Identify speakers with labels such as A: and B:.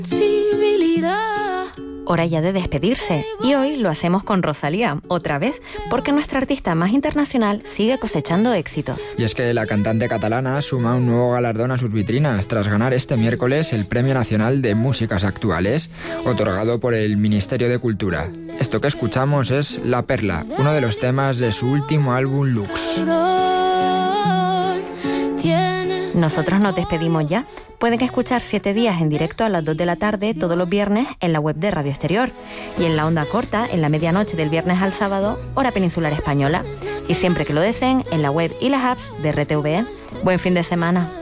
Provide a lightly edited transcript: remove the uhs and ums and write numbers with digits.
A: Hora ya de despedirse, y hoy lo hacemos con Rosalía, otra vez, porque nuestra artista más internacional sigue cosechando éxitos.
B: Y es que la cantante catalana suma un nuevo galardón a sus vitrinas tras ganar este miércoles el Premio Nacional de Músicas Actuales, otorgado por el Ministerio de Cultura. Esto que escuchamos es La Perla, uno de los temas de su último álbum Lux.
A: Nosotros nos despedimos ya. Pueden escuchar 7 días en directo a las 2 de la tarde todos los viernes en la web de Radio Exterior y en la onda corta en la medianoche del viernes al sábado, hora peninsular española. Y siempre que lo deseen, en la web y las apps de RTVE. Buen fin de semana.